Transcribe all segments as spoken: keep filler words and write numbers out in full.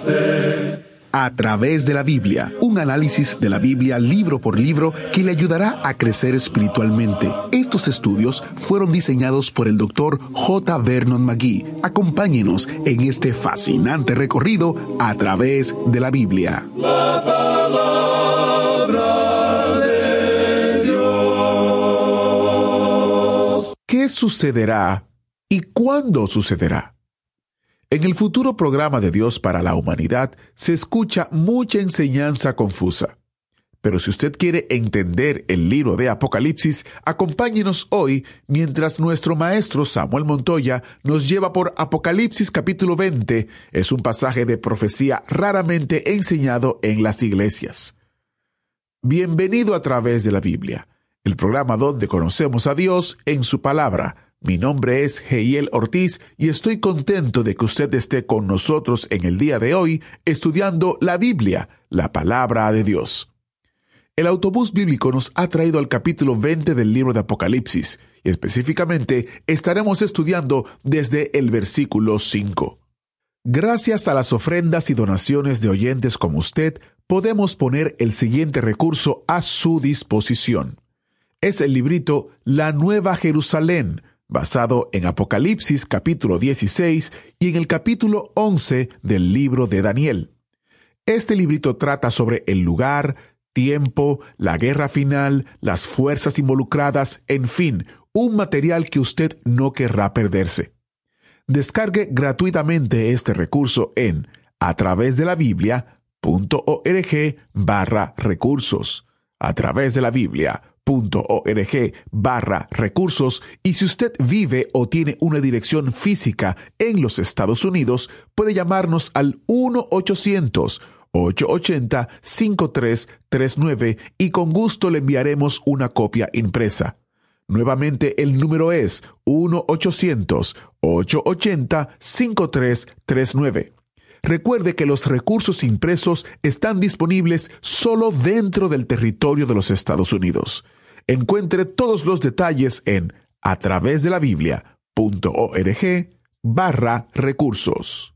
fe. A través de la Biblia, un análisis de la Biblia libro por libro que le ayudará a crecer espiritualmente. Estos estudios fueron diseñados por el doctor J. Vernon McGee. Acompáñenos en este fascinante recorrido a través de la Biblia. La palabra de Dios. ¿Qué sucederá y cuándo sucederá? En el futuro programa de Dios para la humanidad se escucha mucha enseñanza confusa. Pero si usted quiere entender el libro de Apocalipsis, acompáñenos hoy mientras nuestro maestro Samuel Montoya nos lleva por Apocalipsis capítulo veinte. Es un pasaje de profecía raramente enseñado en las iglesias. Bienvenido a través de la Biblia, el programa donde conocemos a Dios en su palabra. Mi nombre es Heiel Ortiz y estoy contento de que usted esté con nosotros en el día de hoy estudiando la Biblia, la palabra de Dios. El autobús bíblico nos ha traído al capítulo veinte del libro de Apocalipsis y específicamente estaremos estudiando desde el versículo cinco. Gracias a las ofrendas y donaciones de oyentes como usted, podemos poner el siguiente recurso a su disposición. Es el librito La Nueva Jerusalén, basado en Apocalipsis capítulo dieciséis y en el capítulo once del libro de Daniel. Este librito trata sobre el lugar, tiempo, la guerra final, las fuerzas involucradas, en fin, un material que usted no querrá perderse. Descargue gratuitamente este recurso en a través de la Biblia punto org barra recursos. A través de la Biblia punto org barra recursos, y si usted vive o tiene una dirección física en los Estados Unidos, puede llamarnos al uno ochocientos, ocho ochenta, cinco tres tres nueve y con gusto le enviaremos una copia impresa. Nuevamente el número es uno ochocientos, ocho ochenta, cinco tres tres nueve. Recuerde que los recursos impresos están disponibles solo dentro del territorio de los Estados Unidos. Encuentre todos los detalles en a través de la Biblia punto org barra recursos.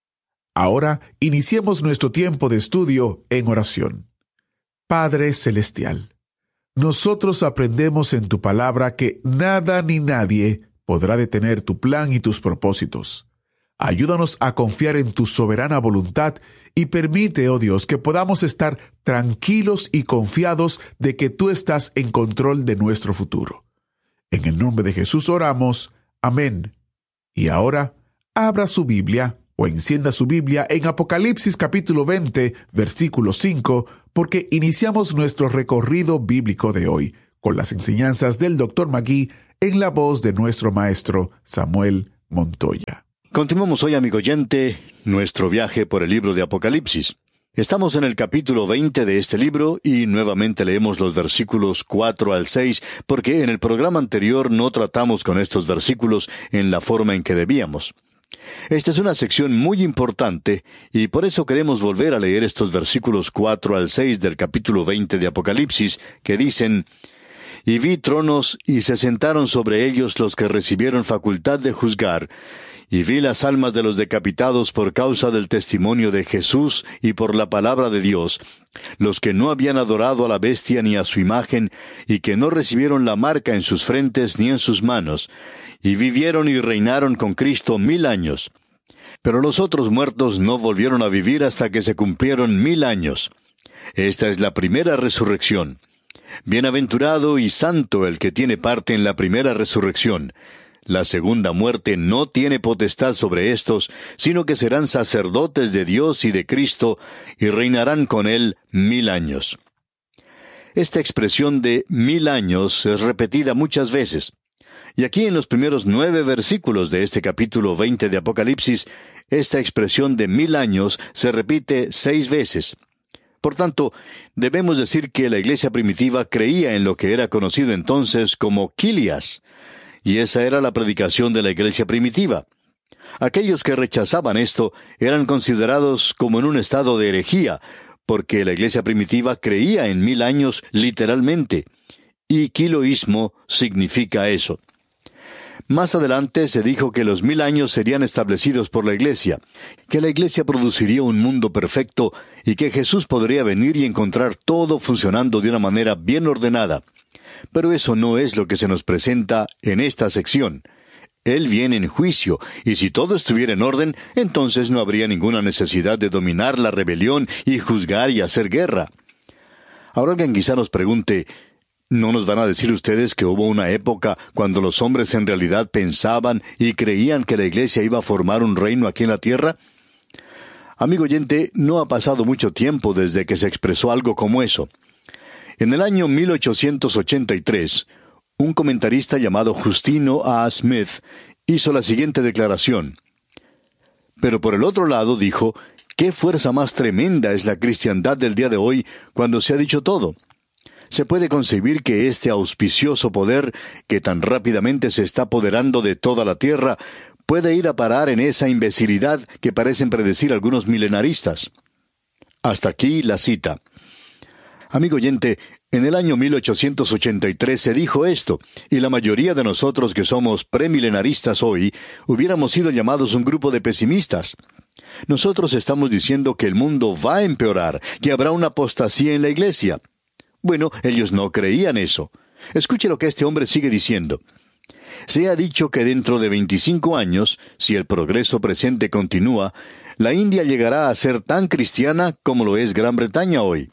Ahora iniciemos nuestro tiempo de estudio en oración. Padre Celestial, nosotros aprendemos en tu palabra que nada ni nadie podrá detener tu plan y tus propósitos. Ayúdanos a confiar en tu soberana voluntad y permite, oh Dios, que podamos estar tranquilos y confiados de que tú estás en control de nuestro futuro. En el nombre de Jesús oramos. Amén. Y ahora, abra su Biblia o encienda su Biblia en Apocalipsis capítulo veinte, versículo cinco, porque iniciamos nuestro recorrido bíblico de hoy con las enseñanzas del doctor McGee en la voz de nuestro maestro Samuel Montoya. Continuamos hoy, amigo oyente, nuestro viaje por el libro de Apocalipsis. Estamos en el capítulo veinte de este libro y nuevamente leemos los versículos cuatro al seis porque en el programa anterior no tratamos con estos versículos en la forma en que debíamos. Esta es una sección muy importante y por eso queremos volver a leer estos versículos cuatro al seis del capítulo veinte de Apocalipsis que dicen: «Y vi tronos y se sentaron sobre ellos los que recibieron facultad de juzgar, y vi las almas de los decapitados por causa del testimonio de Jesús y por la palabra de Dios, los que no habían adorado a la bestia ni a su imagen, y que no recibieron la marca en sus frentes ni en sus manos, y vivieron y reinaron con Cristo mil años. Pero los otros muertos no volvieron a vivir hasta que se cumplieron mil años. Esta es la primera resurrección. Bienaventurado y santo el que tiene parte en la primera resurrección. La segunda muerte no tiene potestad sobre estos, sino que serán sacerdotes de Dios y de Cristo, y reinarán con Él mil años». Esta expresión de mil años es repetida muchas veces. Y aquí en los primeros nueve versículos de este capítulo veinte de Apocalipsis, esta expresión de mil años se repite seis veces. Por tanto, debemos decir que la iglesia primitiva creía en lo que era conocido entonces como Quilias. Y esa era la predicación de la iglesia primitiva. Aquellos que rechazaban esto eran considerados como en un estado de herejía, porque la iglesia primitiva creía en mil años literalmente. Y quiloísmo significa eso. Más adelante se dijo que los mil años serían establecidos por la Iglesia, que la Iglesia produciría un mundo perfecto y que Jesús podría venir y encontrar todo funcionando de una manera bien ordenada. Pero eso no es lo que se nos presenta en esta sección. Él viene en juicio, y si todo estuviera en orden, entonces no habría ninguna necesidad de dominar la rebelión y juzgar y hacer guerra. Ahora alguien quizá nos pregunte, ¿no nos van a decir ustedes que hubo una época cuando los hombres en realidad pensaban y creían que la Iglesia iba a formar un reino aquí en la tierra? Amigo oyente, no ha pasado mucho tiempo desde que se expresó algo como eso. En el año mil ochocientos ochenta y tres, un comentarista llamado Justino A. Smith hizo la siguiente declaración. Pero por el otro lado dijo, ¿qué fuerza más tremenda es la cristiandad del día de hoy cuando se ha dicho todo? Se puede concebir que este auspicioso poder, que tan rápidamente se está apoderando de toda la tierra, puede ir a parar en esa imbecilidad que parecen predecir algunos milenaristas. Hasta aquí la cita. Amigo oyente, en el año mil ochocientos ochenta y tres se dijo esto, y la mayoría de nosotros que somos premilenaristas hoy, hubiéramos sido llamados un grupo de pesimistas. Nosotros estamos diciendo que el mundo va a empeorar, que habrá una apostasía en la Iglesia. Bueno, ellos no creían eso. Escuche lo que este hombre sigue diciendo. Se ha dicho que dentro de veinticinco años, si el progreso presente continúa, la India llegará a ser tan cristiana como lo es Gran Bretaña hoy.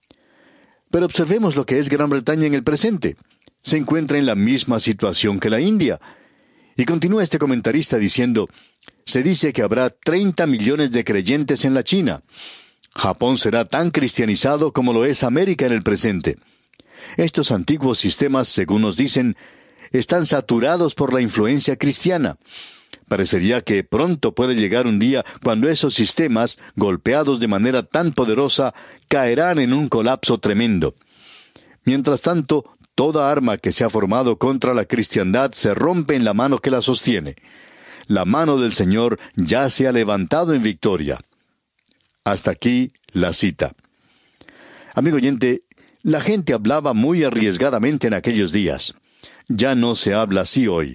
Pero observemos lo que es Gran Bretaña en el presente. Se encuentra en la misma situación que la India. Y continúa este comentarista diciendo, se dice que habrá treinta millones de creyentes en la China. Japón será tan cristianizado como lo es América en el presente. Estos antiguos sistemas, según nos dicen, están saturados por la influencia cristiana. Parecería que pronto puede llegar un día cuando esos sistemas, golpeados de manera tan poderosa, caerán en un colapso tremendo. Mientras tanto, toda arma que se ha formado contra la cristiandad se rompe en la mano que la sostiene. La mano del Señor ya se ha levantado en victoria. Hasta aquí la cita. Amigo oyente, la gente hablaba muy arriesgadamente en aquellos días. Ya no se habla así hoy.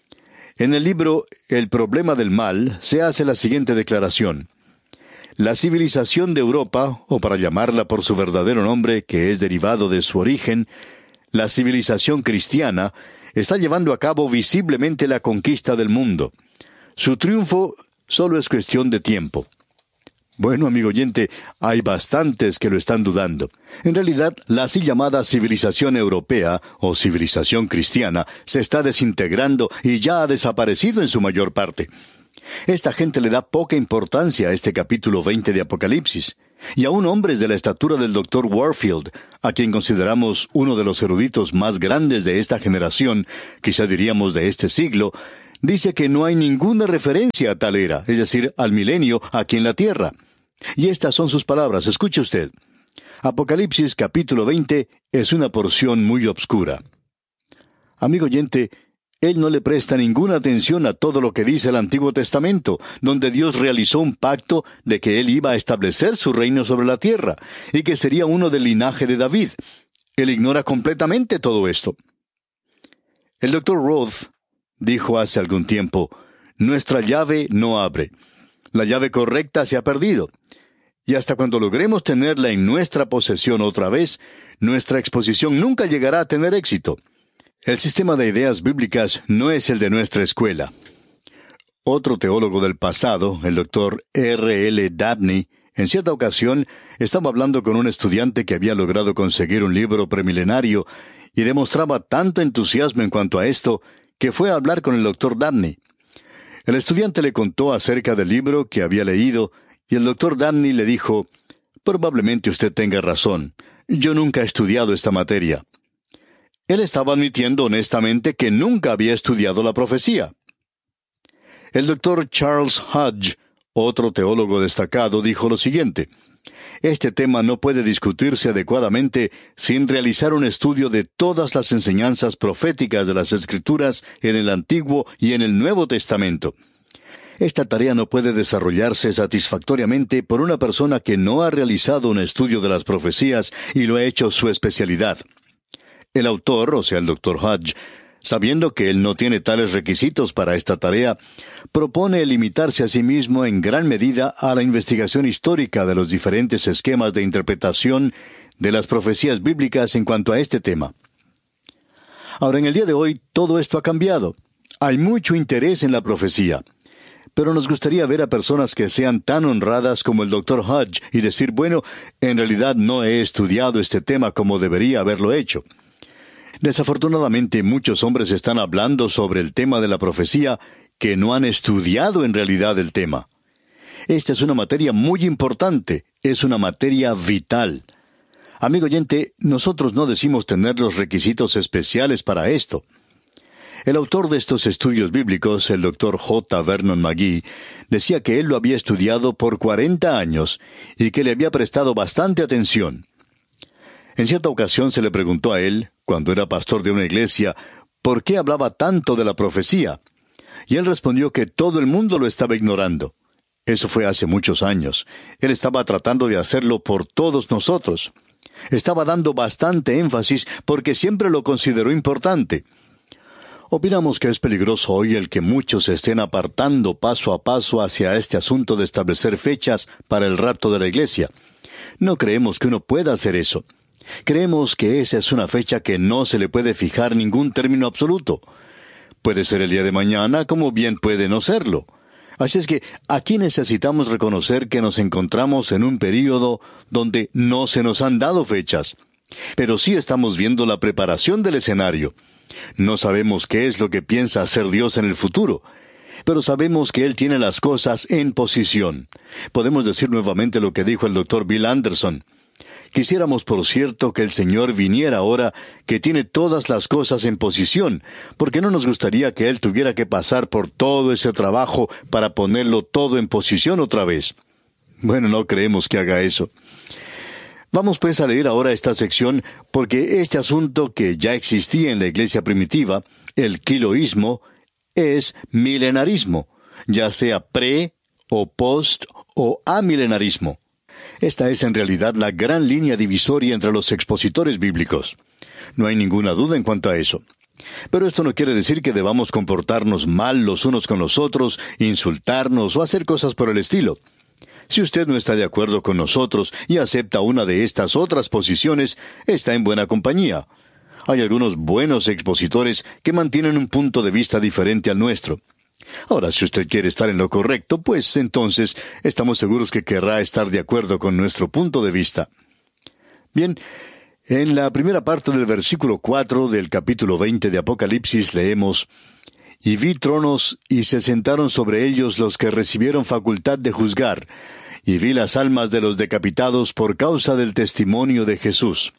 En el libro El problema del mal se hace la siguiente declaración. La civilización de Europa, o para llamarla por su verdadero nombre, que es derivado de su origen, la civilización cristiana, está llevando a cabo visiblemente la conquista del mundo. Su triunfo solo es cuestión de tiempo. Bueno, amigo oyente, hay bastantes que lo están dudando. En realidad, la así llamada civilización europea, o civilización cristiana, se está desintegrando y ya ha desaparecido en su mayor parte. Esta gente le da poca importancia a este capítulo veinte de Apocalipsis. Y aún hombres de la estatura del doctor Warfield, a quien consideramos uno de los eruditos más grandes de esta generación, quizá diríamos de este siglo, dice que no hay ninguna referencia a tal era, es decir, al milenio aquí en la tierra. Y estas son sus palabras, escuche usted. Apocalipsis capítulo veinte es una porción muy obscura. Amigo oyente, él no le presta ninguna atención a todo lo que dice el Antiguo Testamento, donde Dios realizó un pacto de que Él iba a establecer su reino sobre la tierra, y que sería uno del linaje de David. Él ignora completamente todo esto. El doctor Roth dijo hace algún tiempo, nuestra llave no abre. La llave correcta se ha perdido. Y hasta cuando logremos tenerla en nuestra posesión otra vez, nuestra exposición nunca llegará a tener éxito. El sistema de ideas bíblicas no es el de nuestra escuela. Otro teólogo del pasado, el doctor R L Dabney, en cierta ocasión estaba hablando con un estudiante que había logrado conseguir un libro premilenario y demostraba tanto entusiasmo en cuanto a esto que fue a hablar con el doctor Dabney. El estudiante le contó acerca del libro que había leído y el doctor Dabney le dijo, probablemente usted tenga razón, yo nunca he estudiado esta materia. Él estaba admitiendo honestamente que nunca había estudiado la profecía. El doctor Charles Hodge, otro teólogo destacado, dijo lo siguiente, este tema no puede discutirse adecuadamente sin realizar un estudio de todas las enseñanzas proféticas de las Escrituras en el Antiguo y en el Nuevo Testamento. Esta tarea no puede desarrollarse satisfactoriamente por una persona que no ha realizado un estudio de las profecías y lo ha hecho su especialidad. El autor, o sea el doctor Hodge, Sabiendo que él no tiene tales requisitos para esta tarea, propone limitarse a sí mismo en gran medida a la investigación histórica de los diferentes esquemas de interpretación de las profecías bíblicas en cuanto a este tema. Ahora, en el día de hoy, todo esto ha cambiado. Hay mucho interés en la profecía. Pero nos gustaría ver a personas que sean tan honradas como el doctor Hodge y decir, bueno, en realidad no he estudiado este tema como debería haberlo hecho. Desafortunadamente, muchos hombres están hablando sobre el tema de la profecía que no han estudiado en realidad el tema. Esta es una materia muy importante, es una materia vital. Amigo oyente, nosotros no decimos tener los requisitos especiales para esto. El autor de estos estudios bíblicos, el doctor J. Vernon McGee, decía que él lo había estudiado por cuarenta años y que le había prestado bastante atención. En cierta ocasión se le preguntó a él, cuando era pastor de una iglesia, por qué hablaba tanto de la profecía. Y él respondió que todo el mundo lo estaba ignorando. Eso fue hace muchos años. Él estaba tratando de hacerlo por todos nosotros. Estaba dando bastante énfasis porque siempre lo consideró importante. Opinamos que es peligroso hoy el que muchos se estén apartando paso a paso hacia este asunto de establecer fechas para el rapto de la iglesia. No creemos que uno pueda hacer eso. Creemos que esa es una fecha que no se le puede fijar ningún término absoluto. Puede ser el día de mañana, como bien puede no serlo. Así es que aquí necesitamos reconocer que nos encontramos en un período donde no se nos han dado fechas. Pero sí estamos viendo la preparación del escenario. No sabemos qué es lo que piensa hacer Dios en el futuro, pero sabemos que Él tiene las cosas en posición. Podemos decir nuevamente lo que dijo el doctor Bill Anderson. Quisiéramos, por cierto, que el Señor viniera ahora, que tiene todas las cosas en posición, porque no nos gustaría que Él tuviera que pasar por todo ese trabajo para ponerlo todo en posición otra vez. Bueno, no creemos que haga eso. Vamos pues a leer ahora esta sección, porque este asunto que ya existía en la iglesia primitiva, el quiloísmo, es milenarismo, ya sea pre, o post, o amilenarismo. Esta es en realidad la gran línea divisoria entre los expositores bíblicos. No hay ninguna duda en cuanto a eso. Pero esto no quiere decir que debamos comportarnos mal los unos con los otros, insultarnos o hacer cosas por el estilo. Si usted no está de acuerdo con nosotros y acepta una de estas otras posiciones, está en buena compañía. Hay algunos buenos expositores que mantienen un punto de vista diferente al nuestro. Ahora, si usted quiere estar en lo correcto, pues entonces estamos seguros que querrá estar de acuerdo con nuestro punto de vista. Bien, en la primera parte del versículo cuatro del capítulo veinte de Apocalipsis leemos: «Y vi tronos, y se sentaron sobre ellos los que recibieron facultad de juzgar, y vi las almas de los decapitados por causa del testimonio de Jesús».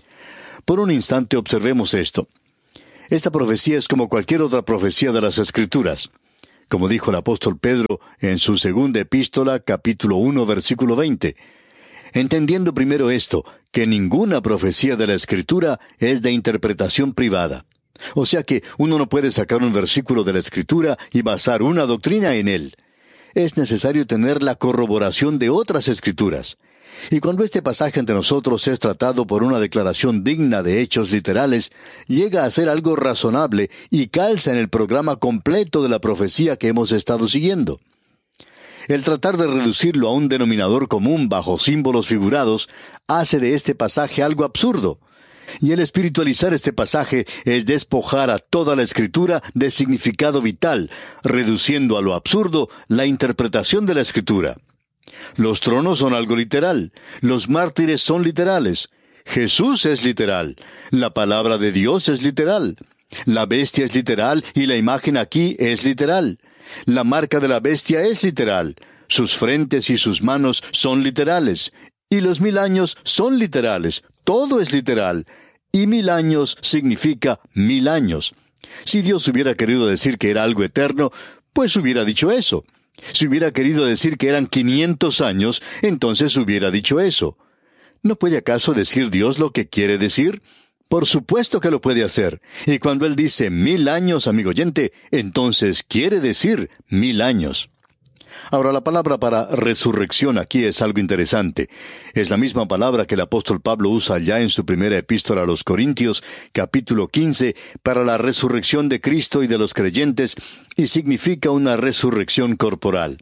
Por un instante observemos esto. Esta profecía es como cualquier otra profecía de las Escrituras. Como dijo el apóstol Pedro en su segunda epístola, capítulo uno, versículo veinte. Entendiendo primero esto, que ninguna profecía de la Escritura es de interpretación privada. O sea que uno no puede sacar un versículo de la Escritura y basar una doctrina en él. Es necesario tener la corroboración de otras Escrituras. Y cuando este pasaje ante nosotros es tratado por una declaración digna de hechos literales, llega a ser algo razonable y calza en el programa completo de la profecía que hemos estado siguiendo. El tratar de reducirlo a un denominador común bajo símbolos figurados hace de este pasaje algo absurdo. Y el espiritualizar este pasaje es despojar a toda la Escritura de significado vital, reduciendo a lo absurdo la interpretación de la Escritura. Los tronos son algo literal. Los mártires son literales. Jesús es literal. La palabra de Dios es literal. La bestia es literal y la imagen aquí es literal. La marca de la bestia es literal. Sus frentes y sus manos son literales. Y los mil años son literales. Todo es literal. Y mil años significa mil años. Si Dios hubiera querido decir que era algo eterno, pues hubiera dicho eso. Si hubiera querido decir que eran quinientos años, entonces hubiera dicho eso. ¿No puede acaso decir Dios lo que quiere decir? Por supuesto que lo puede hacer. Y cuando Él dice mil años, amigo oyente, entonces quiere decir mil años. Ahora, la palabra para resurrección aquí es algo interesante. Es la misma palabra que el apóstol Pablo usa ya en su primera epístola a los Corintios, capítulo quince, para la resurrección de Cristo y de los creyentes, y significa una resurrección corporal.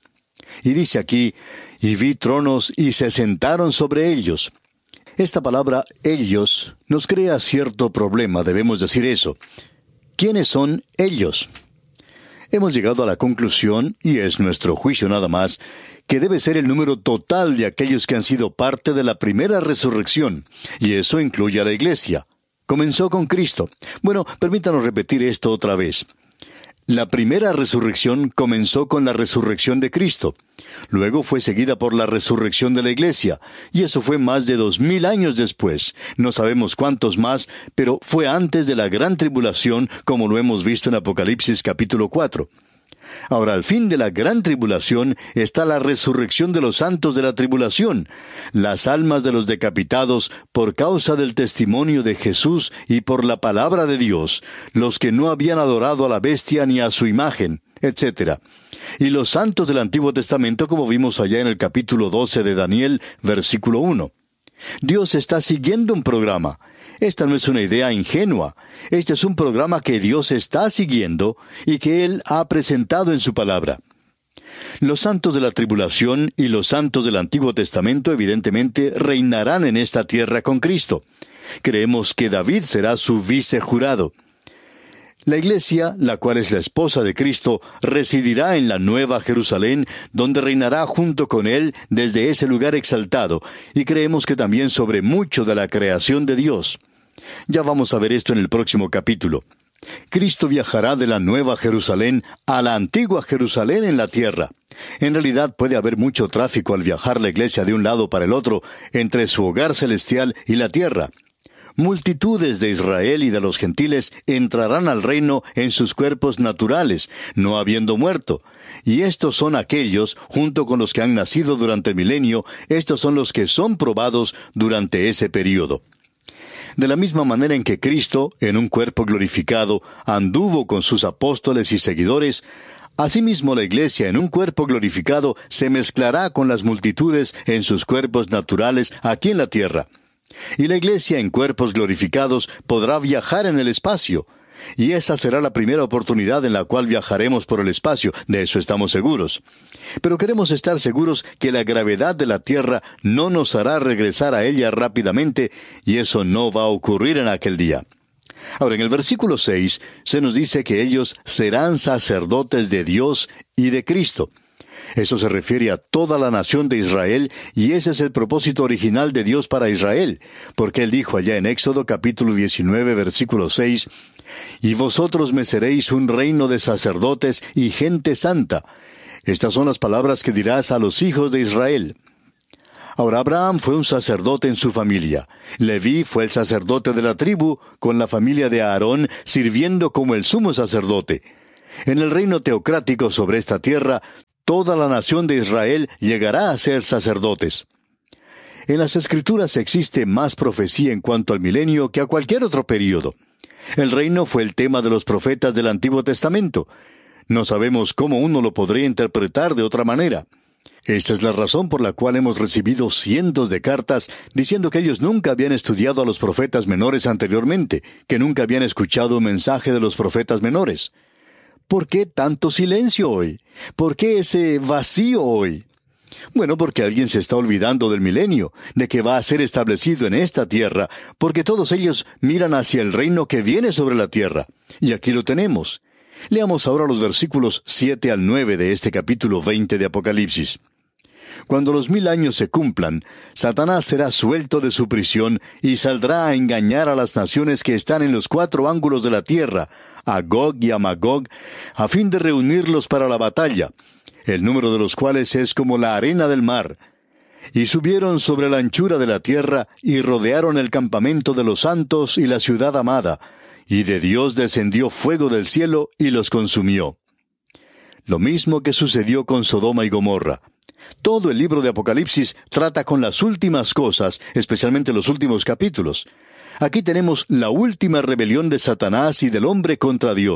Y dice aquí, y vi tronos y se sentaron sobre ellos. Esta palabra, ellos, nos crea cierto problema, debemos decir eso. ¿Quiénes son ellos? Hemos llegado a la conclusión, y es nuestro juicio nada más, que debe ser el número total de aquellos que han sido parte de la primera resurrección, y eso incluye a la iglesia. Comenzó con Cristo. Bueno, permítanos repetir esto otra vez. La primera resurrección comenzó con la resurrección de Cristo. Luego fue seguida por la resurrección de la iglesia, y eso fue más de dos mil años después. No sabemos cuántos más, pero fue antes de la gran tribulación, como lo hemos visto en Apocalipsis capítulo cuatro. Ahora, al fin de la gran tribulación está la resurrección de los santos de la tribulación, las almas de los decapitados por causa del testimonio de Jesús y por la palabra de Dios, los que no habían adorado a la bestia ni a su imagen, etcétera. Y los santos del Antiguo Testamento, como vimos allá en el capítulo doce de Daniel, versículo uno. Dios está siguiendo un programa. Esta no es una idea ingenua. Este es un programa que Dios está siguiendo y que Él ha presentado en su palabra. Los santos de la tribulación y los santos del Antiguo Testamento evidentemente reinarán en esta tierra con Cristo. Creemos que David será su vicejurado. La iglesia, la cual es la esposa de Cristo, residirá en la Nueva Jerusalén, donde reinará junto con Él desde ese lugar exaltado, y creemos que también sobre mucho de la creación de Dios. Ya vamos a ver esto en el próximo capítulo. Cristo viajará de la Nueva Jerusalén a la antigua Jerusalén en la tierra. En realidad puede haber mucho tráfico al viajar la iglesia de un lado para el otro, entre su hogar celestial y la tierra. Multitudes de Israel y de los gentiles entrarán al reino en sus cuerpos naturales, no habiendo muerto. Y estos son aquellos, junto con los que han nacido durante el milenio, estos son los que son probados durante ese período. De la misma manera en que Cristo, en un cuerpo glorificado, anduvo con sus apóstoles y seguidores, asimismo la iglesia en un cuerpo glorificado se mezclará con las multitudes en sus cuerpos naturales aquí en la tierra. Y la iglesia en cuerpos glorificados podrá viajar en el espacio. Y esa será la primera oportunidad en la cual viajaremos por el espacio, de eso estamos seguros. Pero queremos estar seguros que la gravedad de la tierra no nos hará regresar a ella rápidamente, y eso no va a ocurrir en aquel día. Ahora, en el versículo seis se nos dice que ellos serán sacerdotes de Dios y de Cristo. Eso se refiere a toda la nación de Israel, y ese es el propósito original de Dios para Israel, porque Él dijo allá en Éxodo capítulo diecinueve, versículo seis, «Y vosotros me seréis un reino de sacerdotes y gente santa». Estas son las palabras que dirás a los hijos de Israel. Ahora, Abraham fue un sacerdote en su familia. Leví fue el sacerdote de la tribu, con la familia de Aarón, sirviendo como el sumo sacerdote. En el reino teocrático sobre esta tierra, toda la nación de Israel llegará a ser sacerdotes. En las Escrituras existe más profecía en cuanto al milenio que a cualquier otro período. El reino fue el tema de los profetas del Antiguo Testamento. No sabemos cómo uno lo podría interpretar de otra manera. Esta es la razón por la cual hemos recibido cientos de cartas diciendo que ellos nunca habían estudiado a los profetas menores anteriormente, que nunca habían escuchado un mensaje de los profetas menores. ¿Por qué tanto silencio hoy? ¿Por qué ese vacío hoy? Bueno, porque alguien se está olvidando del milenio, de que va a ser establecido en esta tierra, porque todos ellos miran hacia el reino que viene sobre la tierra. Y aquí lo tenemos. Leamos ahora los versículos siete al nueve de este capítulo veinte de Apocalipsis. Cuando los mil años se cumplan, Satanás será suelto de su prisión y saldrá a engañar a las naciones que están en los cuatro ángulos de la tierra, a Gog y a Magog, a fin de reunirlos para la batalla, el número de los cuales es como la arena del mar. Y subieron sobre la anchura de la tierra y rodearon el campamento de los santos y la ciudad amada, y de Dios descendió fuego del cielo y los consumió. Lo mismo que sucedió con Sodoma y Gomorra. Todo el libro de Apocalipsis trata con las últimas cosas, especialmente los últimos capítulos. Aquí tenemos la última rebelión de Satanás y del hombre contra Dios.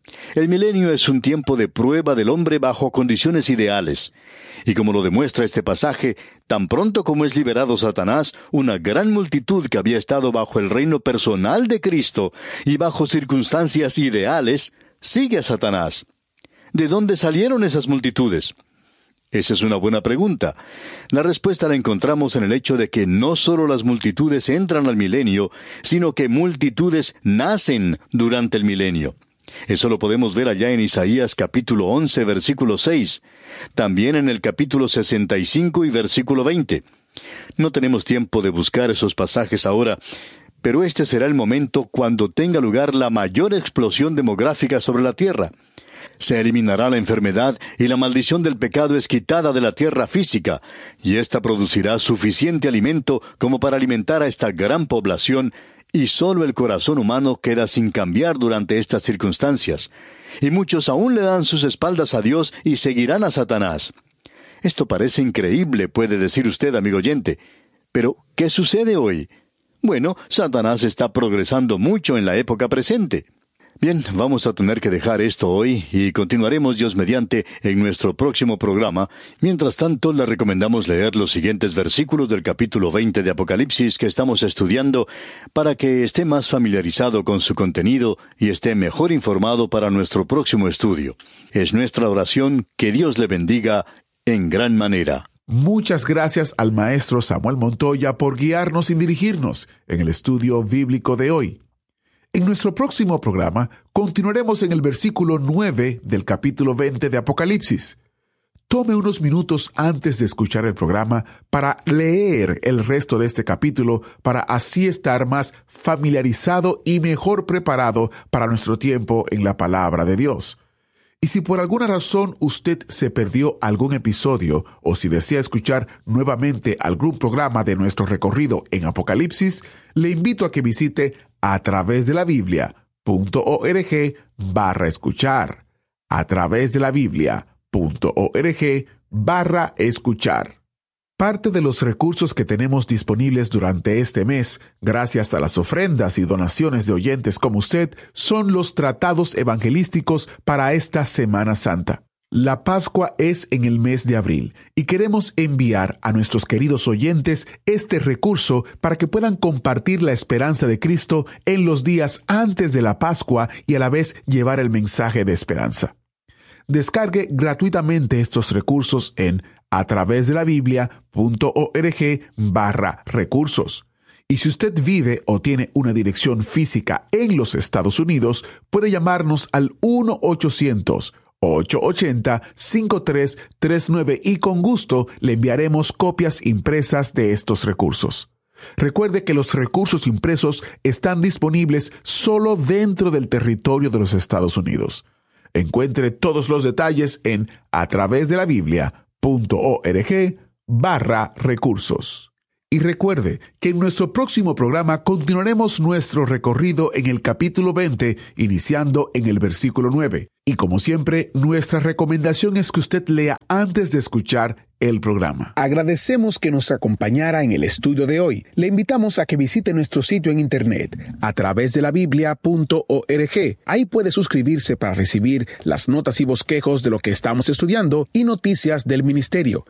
El milenio es un tiempo de prueba del hombre bajo condiciones ideales. Y como lo demuestra este pasaje, tan pronto como es liberado Satanás, una gran multitud que había estado bajo el reino personal de Cristo y bajo circunstancias ideales, sigue a Satanás. ¿De dónde salieron esas multitudes? Esa es una buena pregunta. La respuesta la encontramos en el hecho de que no solo las multitudes entran al milenio, sino que multitudes nacen durante el milenio. Eso lo podemos ver allá en Isaías capítulo once, versículo seis. También en el capítulo sesenta y cinco y versículo veinte. No tenemos tiempo de buscar esos pasajes ahora, pero este será el momento cuando tenga lugar la mayor explosión demográfica sobre la tierra. Se eliminará la enfermedad y la maldición del pecado es quitada de la tierra física, y ésta producirá suficiente alimento como para alimentar a esta gran población, y solo el corazón humano queda sin cambiar durante estas circunstancias. Y muchos aún le dan sus espaldas a Dios y seguirán a Satanás. Esto parece increíble, puede decir usted, amigo oyente. Pero, ¿qué sucede hoy? Bueno, Satanás está progresando mucho en la época presente. Bien, vamos a tener que dejar esto hoy y continuaremos, Dios mediante, en nuestro próximo programa. Mientras tanto, le recomendamos leer los siguientes versículos del capítulo veinte de Apocalipsis que estamos estudiando para que esté más familiarizado con su contenido y esté mejor informado para nuestro próximo estudio. Es nuestra oración que Dios le bendiga en gran manera. Muchas gracias al maestro Samuel Montoya por guiarnos y dirigirnos en el estudio bíblico de hoy. En nuestro próximo programa continuaremos en el versículo nueve del capítulo veinte de Apocalipsis. Tome unos minutos antes de escuchar el programa para leer el resto de este capítulo para así estar más familiarizado y mejor preparado para nuestro tiempo en la palabra de Dios. Y si por alguna razón usted se perdió algún episodio o si desea escuchar nuevamente algún programa de nuestro recorrido en Apocalipsis, le invito a que visite a través de la Biblia punto org barra escuchar. A través de la Biblia punto org barra escuchar. Parte de los recursos que tenemos disponibles durante este mes, gracias a las ofrendas y donaciones de oyentes como usted, son los tratados evangelísticos para esta Semana Santa. La Pascua es en el mes de abril y queremos enviar a nuestros queridos oyentes este recurso para que puedan compartir la esperanza de Cristo en los días antes de la Pascua y a la vez llevar el mensaje de esperanza. Descargue gratuitamente estos recursos en a través de la Biblia punto org barra recursos. Y si usted vive o tiene una dirección física en los Estados Unidos, puede llamarnos al uno ochocientos, ocho ochenta, cinco tres tres nueve y con gusto le enviaremos copias impresas de estos recursos. Recuerde que los recursos impresos están disponibles solo dentro del territorio de los Estados Unidos. Encuentre todos los detalles en a través de la Biblia punto org barra recursos. Y recuerde que en nuestro próximo programa continuaremos nuestro recorrido en el capítulo veinte, iniciando en el versículo nueve. Y como siempre, nuestra recomendación es que usted lea antes de escuchar el programa. Agradecemos que nos acompañara en el estudio de hoy. Le invitamos a que visite nuestro sitio en internet a través de la Biblia punto org. Ahí puede suscribirse para recibir las notas y bosquejos de lo que estamos estudiando y noticias del ministerio.